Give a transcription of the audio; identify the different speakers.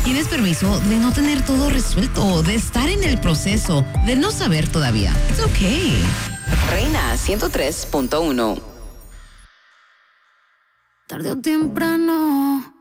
Speaker 1: Tienes permiso de no tener todo resuelto, de estar en el proceso, de no saber todavía. It's okay.
Speaker 2: Reina 103.1.
Speaker 3: Tarde o temprano